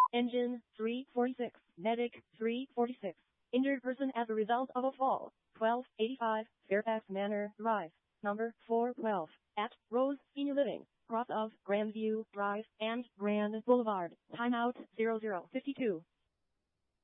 Engine 346. Medic 346. Injured person as a result of a fall. 1285 Fairfax Manor Drive. Number 412. At Rose Senior Living. Cross of Grandview Drive and Grand Boulevard. Timeout 0052.